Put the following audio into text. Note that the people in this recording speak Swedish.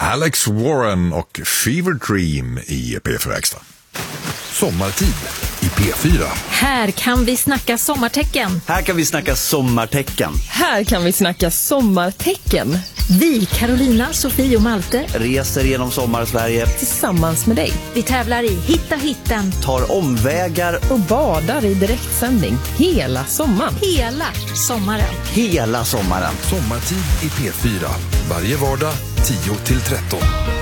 Alex Warren och Fever Dream i P4 Extra. Sommartid i P4. Här kan vi snacka sommartecken. Här kan vi snacka sommartecken. Här kan vi snacka sommartecken. Vi, Carolina, Sofie och Malte, Reser genom sommar-Sverige Tillsammans med dig. vi tävlar i Hitta hitten tar omvägar Och badar i direktsändning hela sommaren. hela sommaren. hela sommaren. Sommartid i P4. Varje vardag 10-13.